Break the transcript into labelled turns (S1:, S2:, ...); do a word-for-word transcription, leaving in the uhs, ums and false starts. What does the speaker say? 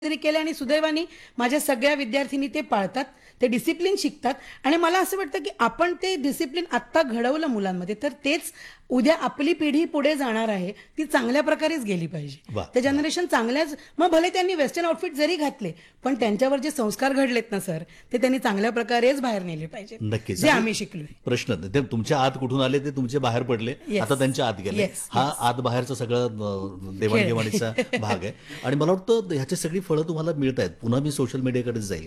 S1: तरी केलं आणि सुदैवाने माझ्या सगळ्या विद्यार्थिनी ते पाळतात, ते डिसिप्लिन शिकतात आणि मला असं वाटतं की आपण ते डिसिप्लिन आत्ता घडवलं मुलांमध्ये तर तेच उद्या आपली पिढी पुढे जाणार आहे ती चांगल्या प्रकारेच गेली पाहिजे.
S2: वा,
S1: ते
S2: वा.
S1: जनरेशन चांगल्याच मग भले त्यांनी वेस्टर्न आउटफिट जरी घातले पण त्यांच्यावर जे संस्कार घडलेत ना सर ते त्यांनी चांगल्या प्रकारेच बाहेर नेले पाहिजेत,
S2: नक्कीच.
S1: जे आम्ही शिकलोय.
S2: प्रश्न नाही. ते तुमच्या आत कुठून आले ते तुमचे बाहेर पडले,
S1: Yes.
S2: आता त्यांच्या आत गेले.
S1: Yes,
S2: हा
S1: yes.
S2: आत बाहेरचा सगळं अं, देवाणघेवाणीचा भाग आहे आणि मला वाटतं ह्याची सगळी फळं तुम्हाला मिळत आहेत. पुन्हा मी सोशल मीडियाकडे जाईल